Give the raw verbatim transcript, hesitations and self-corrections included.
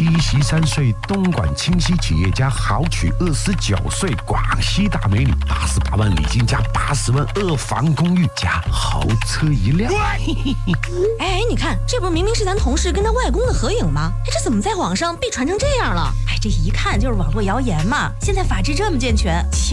七十三岁东莞清溪企业家豪娶二十九岁广西大美女，八十八万礼金加八十万二房公寓加豪车一辆。 哎，你看，这不是明明是咱同事跟他外公的合影吗？哎，这怎么在网上被传成这样了？哎，这一看就是网络谣言嘛。现在法制这么健全，